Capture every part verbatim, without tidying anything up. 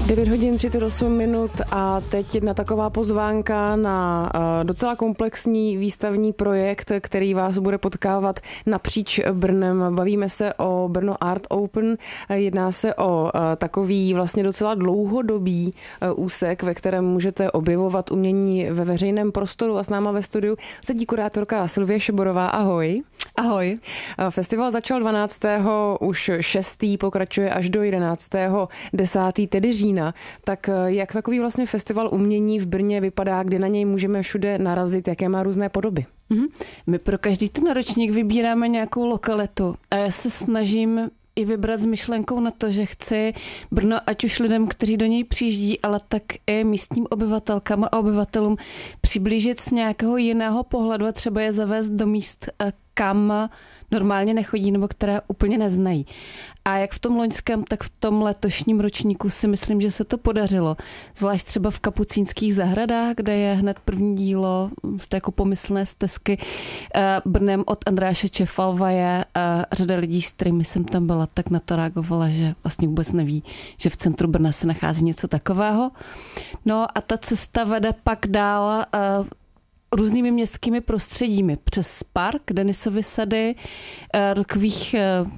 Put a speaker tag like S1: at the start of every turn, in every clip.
S1: devět hodin třicet osm minut a teď jedna taková pozvánka na docela komplexní výstavní projekt, který vás bude potkávat napříč Brnem. Bavíme se o Brno Art Open. Jedná se o takový vlastně docela dlouhodobý úsek, ve kterém můžete objevovat umění ve veřejném prostoru a s náma ve studiu sedí kurátorka Sylvie Šeborová. Ahoj.
S2: Ahoj.
S1: Festival začal dvanáctého už šestý, pokračuje až do jedenáctého desátý tedy října. Tak jak takový vlastně festival umění v Brně vypadá, kde na něj můžeme všude narazit, jaké má různé podoby?
S2: Mm-hmm. My pro každý ten ročník vybíráme nějakou lokalitu a já se snažím i vybrat s myšlenkou na to, že chci Brno, ať už lidem, kteří do něj přijíždí, ale tak i místním obyvatelkám a obyvatelům přiblížit z nějakého jiného pohledu a třeba je zavést do míst, kam normálně nechodí nebo které úplně neznají. A jak v tom loňském, tak v tom letošním ročníku si myslím, že se to podařilo. Zvlášť třeba v Kapucínských zahradách, kde je hned první dílo z té jako pomyslné stezky Brnem od Andráše Čefalvaje. Řada lidí, s kterými jsem tam byla, tak na to reagovala, že vlastně vůbec neví, že v centru Brna se nachází něco takového. No a ta cesta vede pak dál různými městskými prostředími přes park, Denisovy sady, takových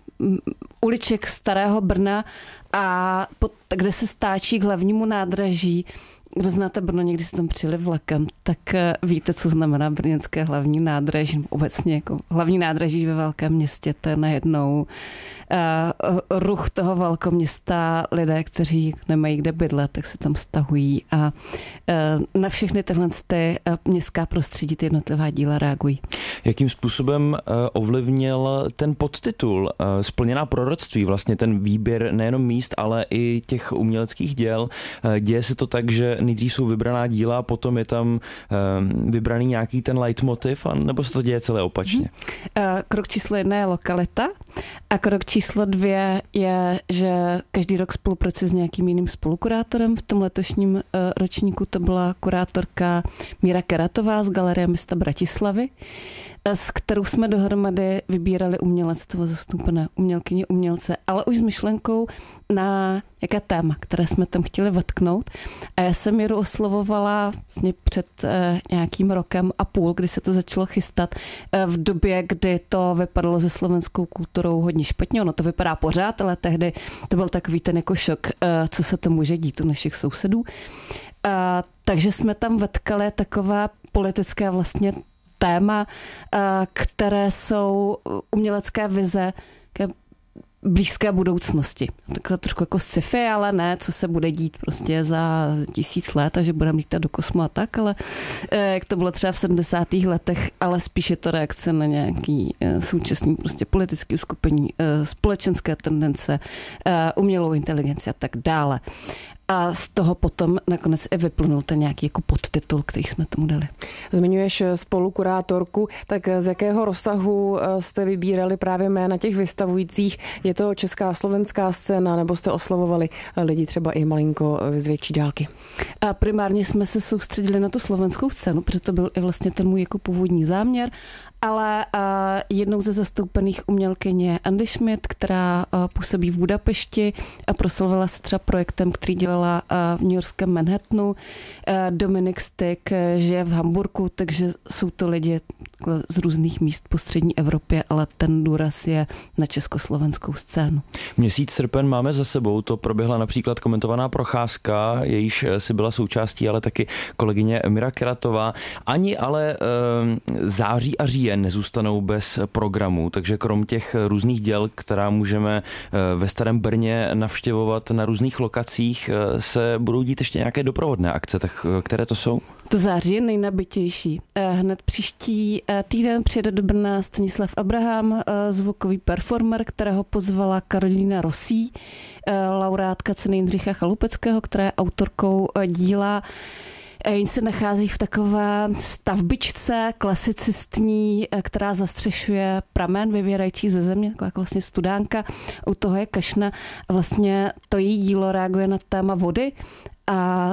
S2: uliček starého Brna a pod, kde se stáčí k hlavnímu nádraží. Kdo znáte Brno, někdy jste tam přijeli vlakem, tak víte, co znamená brněnské hlavní nádraží. Obecně jako hlavní nádraží ve velkém městě, to je najednou uh, ruch toho velkoměsta, lidé, kteří nemají kde bydlet, tak se tam stahují a uh, na všechny tyhle ty uh, městská prostředí, ty jednotlivá díla reagují.
S3: Jakým způsobem uh, ovlivnil ten podtitul uh, Splněná proroctví, vlastně ten výběr nejenom míst, ale i těch uměleckých děl? Uh, děje se to tak, že nejdřív jsou vybraná díla a potom je tam um, vybraný nějaký ten leitmotiv, a nebo se to děje celé opačně?
S2: Hmm. Uh, krok číslo jedna je lokalita a krok číslo dvě je, že každý rok spolupracuje s nějakým jiným spolukurátorem. V tom letošním uh, ročníku to byla kurátorka Míra Keratová z Galerie města Bratislavy, s kterou jsme dohromady vybírali umělectvo, zastoupené umělkyně, umělce, ale už s myšlenkou na jaké téma, které jsme tam chtěli vetknout. A já jsem Míru oslovovala vlastně před eh, nějakým rokem a půl, kdy se to začalo chystat, eh, v době, kdy to vypadalo se slovenskou kulturou hodně špatně. Ono to vypadá pořád, ale tehdy to byl takový ten jako šok, eh, co se to může dít u našich sousedů. Eh, takže jsme tam vetkali takové politické vlastně téma, které jsou umělecké vize k blízké budoucnosti. Takhle trošku jako sci-fi, ale ne, co se bude dít prostě za tisíc let a že budeme lítat do kosmu a tak, ale jak to bylo třeba v sedmdesátých letech, ale spíš je to reakce na nějaký současný prostě politický uskupení, společenské tendence, umělou inteligenci a tak dále. A z toho potom nakonec i vyplnul ten nějaký jako podtitul, který jsme tomu dali.
S1: Zmiňuješ spolukurátorku, tak z jakého rozsahu jste vybírali právě jména těch vystavujících? Je to česká a slovenská scéna, nebo jste oslovovali lidi třeba i malinko z větší dálky?
S2: A primárně jsme se soustředili na tu slovenskou scénu, protože to byl i vlastně ten můj jako původní záměr, ale jednou ze zastoupených umělkyň je Andy Schmidt, která působí v Budapešti a proslavila se třeba projektem, který dělala v newyorském Manhattanu. Dominik Stick žije v Hamburku, takže jsou to lidi z různých míst po střední Evropě, ale ten důraz je na československou scénu.
S3: Měsíc srpen máme za sebou, to proběhla například komentovaná procházka, jejíž si byla součástí, ale taky kolegyně Míra Keratová. Ani ale e, září a říjen nezůstanou bez programu, takže krom těch různých děl, která můžeme e, ve Starém Brně navštěvovat na různých lokacích, e, se budou dít ještě nějaké doprovodné akce, tak které to jsou?
S2: To září je nejnabitější. Hned příští týden přijede do Brna Stanislav Abraham, zvukový performer, kterého pozvala Karolína Rosí, laureátka ceny Jindřicha Chalupeckého, která je autorkou díla. Jen se nachází v takové stavbičce klasicistní, která zastřešuje pramen vyvěrající ze země, taková vlastně studánka. U toho je kašna a vlastně to její dílo reaguje na téma vody a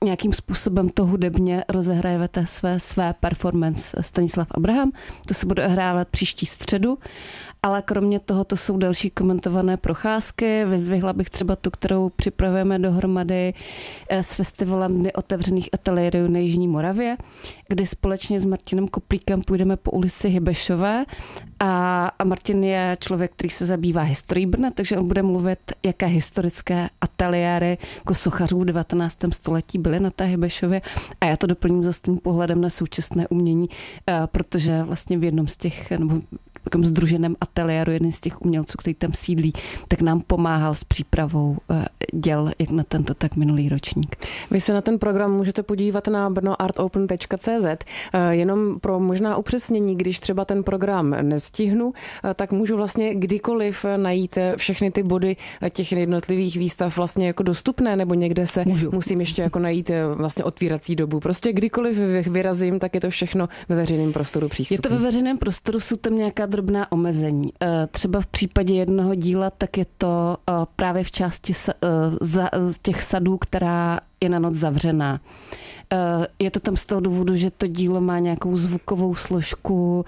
S2: nějakým způsobem to hudebně rozehraje ve té své, své performance Stanislav Abraham. To se bude hrávat příští středu, ale kromě toho to jsou další komentované procházky. Vyzdvihla bych třeba tu, kterou připravujeme dohromady s festivalem Dny otevřených ateliérů na Jižní Moravě, kdy společně s Martinem Koplíkem půjdeme po ulici Hybešové a, a Martin je člověk, který se zabývá historií Brna, takže on bude mluvit, jaké historické ateliéry jako sochařů v devatenáctém století byly na té Hybešově a já to doplním zase tím pohledem na současné umění, protože vlastně v jednom z těch, nebo v sdruženém ateliéru, jeden z těch umělců, který tam sídlí, tak nám pomáhal s přípravou děl, jak na tento, tak minulý ročník.
S1: Vy se na ten program můžete podívat na brno art open tečka cé zet. Jenom pro možná upřesnění, když třeba ten program nestihnu, tak můžu vlastně kdykoliv najít všechny ty body těch jednotlivých výstav vlastně jako dostupné, nebo někde se můžu. musím ještě jako najít vlastně otvírací dobu. Prostě kdykoliv vyrazím, tak je to všechno ve veřejném prostoru přístupné.
S2: Je to ve veřejném prostoru, jsou tam nějaká drobná omezení. Třeba v případě jednoho díla, tak je to právě v části těch sadů, která je na noc zavřená. Je to tam z toho důvodu, že to dílo má nějakou zvukovou složku,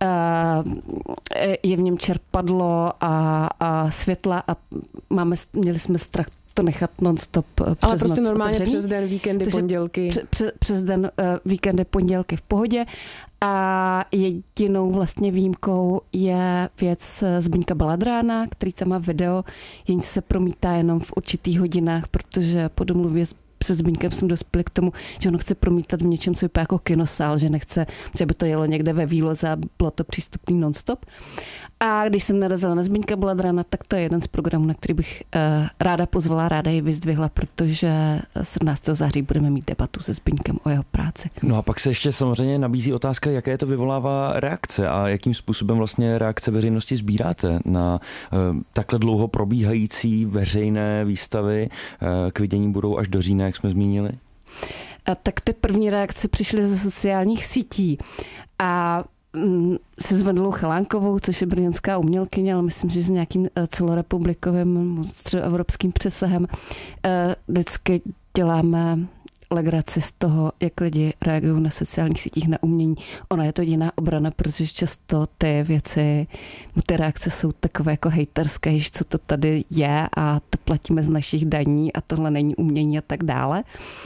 S2: je v něm čerpadlo a, a světla a máme, měli jsme strach to nechat non-stop přes
S1: Ale prostě
S2: noc
S1: normálně
S2: otevřený.
S1: Přes den, víkendy,
S2: Takže
S1: pondělky.
S2: Pře, pře, přes den, uh, víkendy, pondělky v pohodě. A jedinou vlastně výjimkou je věc Zbyňka Baladrána, který tam má video, jenž se promítá jenom v určitých hodinách, protože po domluvě se Zbyňkem jsme dospěli k tomu, že ono chce promítat v něčem, co vypadá jako kinosál, že nechce, že by to jelo někde ve výloze a bylo to přístupný non-stop. A když jsem narazila na Zbyňka Baladrána, tak to je jeden z programů, na který bych uh, ráda pozvala, ráda ji vyzdvihla, protože sedmnáctého září budeme mít debatu se Zbyňkem o jeho práci.
S3: No a pak se ještě samozřejmě nabízí otázka, jaké to vyvolává reakce a jakým způsobem vlastně reakce veřejnosti sbíráte na uh, takhle dlouho probíhající veřejné výstavy. Uh, k vidění budou až do října, jak jsme zmínili.
S2: A tak ty první reakce přišly ze sociálních sítí a se Zvendelou Chalánkovou, což je brněnská umělkyně, ale myslím, že s nějakým celorepublikovým středoevropským přesahem vždycky děláme legraci z toho, jak lidi reagují na sociálních sítích na umění. Ona je to jediná obrana, protože často ty věci, ty reakce jsou takové jako hejterské, že co to tady je a to platíme z našich daní a tohle není umění a tak dále.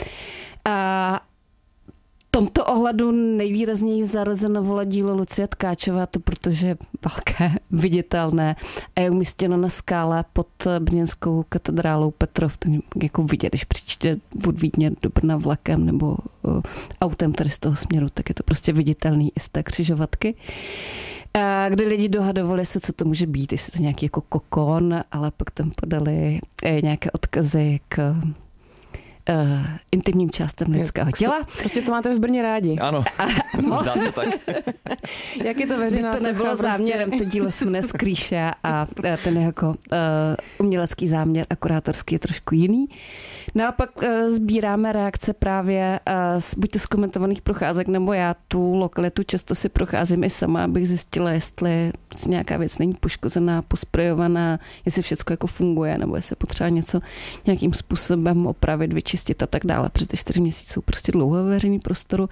S2: A v tomto ohledu nejvýrazněji zarezonovalo dílo Lucie Tkáčová, to protože je velké, viditelné a je umístěno na skále pod brněnskou katedrálou Petrov. To jako vidět, když přijdete od Vídně do Brna vlakem nebo uh, autem tady z toho směru, tak je to prostě viditelný i z té křižovatky. A kdy lidi dohadovali se, co to může být, jestli to nějaký jako kokon, ale pak tam podali nějaké odkazy k Uh, intimním částem lidského těla.
S1: Prostě to máte v Brně rádi.
S3: Ano, no. Zdá se tak.
S1: Jak je to veřejná
S2: to nebylo
S1: socha,
S2: záměrem,
S1: prostě...
S2: to dílo se jmenuje Skrýše a ten jako uh, umělecký záměr, a kurátorský je trošku jiný. No a pak uh, sbíráme reakce právě uh, z, buď to z komentovaných procházek, nebo já tu lokalitu často si procházím i sama, abych zjistila, jestli nějaká věc není poškozená, posprejovaná, jestli všechno jako funguje, nebo jestli potřeba něco nějakým způsobem opravit, vyčistit a tak dále, protože ty čtyři měsíce jsou prostě dlouho ve veřejný prostoru.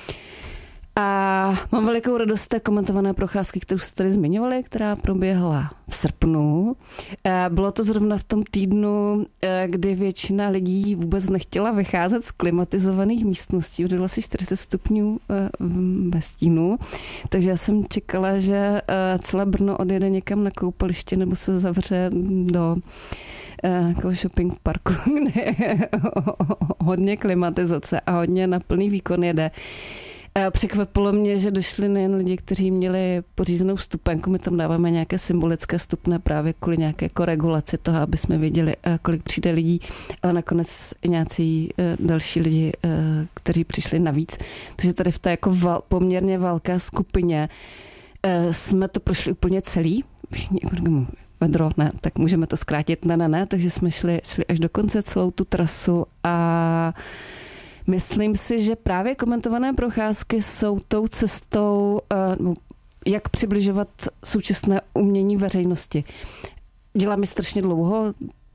S2: A mám velikou radost té komentované procházky, kterou jste tady zmiňovali, která proběhla v srpnu. Bylo to zrovna v tom týdnu, kdy většina lidí vůbec nechtěla vycházet z klimatizovaných místností, kde bylo asi čtyřicet stupňů ve stínu. Takže já jsem čekala, že celé Brno odjede někam na koupaliště nebo se zavře do jako shopping parku, kde je hodně klimatizace a hodně na plný výkon jede. Překvapilo mě, že došli nejen lidi, kteří měli pořízenou vstupenku, my tam dáváme nějaké symbolické vstupné právě kvůli nějaké jako regulaci toho, aby jsme věděli, kolik přijde lidí, ale nakonec i nějací další lidi, kteří přišli navíc. Takže tady v té jako val, poměrně velké skupině jsme to prošli úplně celý. Vedro, ne, tak můžeme to zkrátit, ne, ne, ne, takže jsme šli, šli až do konce celou tu trasu a myslím si, že právě komentované procházky jsou tou cestou, jak přibližovat současné umění veřejnosti. Dělám ji strašně dlouho,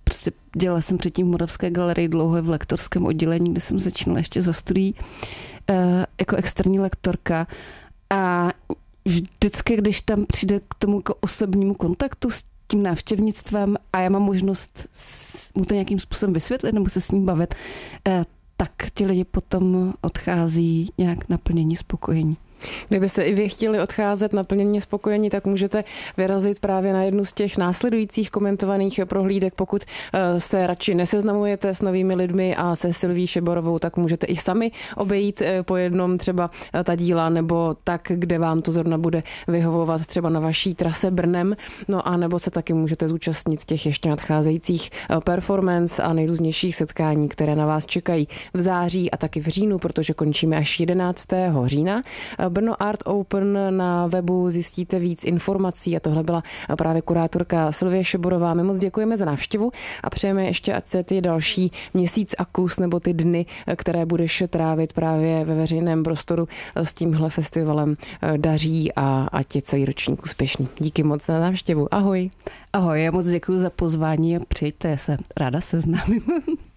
S2: prostě dělala jsem předtím v Moravské galerii dlouho v lektorském oddělení, kde jsem začínala ještě za studií jako externí lektorka a vždycky, když tam přijde k tomu jako osobnímu kontaktu s tím návštěvnictvem a já mám možnost mu to nějakým způsobem vysvětlit nebo se s ním bavit, tak ti lidi potom odchází nějak naplnění, spokojení.
S1: Kdybyste i vy chtěli odcházet naplněně spokojení, tak můžete vyrazit právě na jednu z těch následujících komentovaných prohlídek. Pokud se radši neseznamujete s novými lidmi a se Sylví Šeborovou, tak můžete i sami obejít po jednom třeba ta díla nebo tak, kde vám to zrovna bude vyhovovat třeba na vaší trase Brnem. No a nebo se taky můžete zúčastnit těch ještě nadcházejících performance a nejrůznějších setkání, které na vás čekají v září a taky v říjnu, protože končíme až jedenáctého října. Brno Art Open, na webu zjistíte víc informací a tohle byla právě kurátorka Sylvie Šeborová. My moc děkujeme za návštěvu a přejeme ještě, ať se ty další měsíc a kus nebo ty dny, které budeš trávit právě ve veřejném prostoru s tímhle festivalem, daří a ať je celý ročník úspěšný. Díky moc za návštěvu. Ahoj.
S2: Ahoj, já moc děkuji za pozvání a přijďte, já se ráda seznámím.